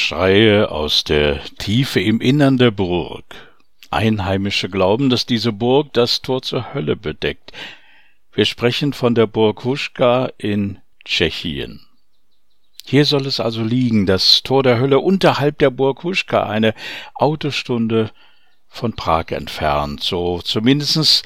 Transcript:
Schreie aus der Tiefe im Innern der Burg. Einheimische glauben, dass diese Burg das Tor zur Hölle bedeckt. Wir sprechen von der Burg Huška in Tschechien. Hier soll es also liegen, das Tor der Hölle unterhalb der Burg Huška, eine Autostunde von Prag entfernt, so zumindest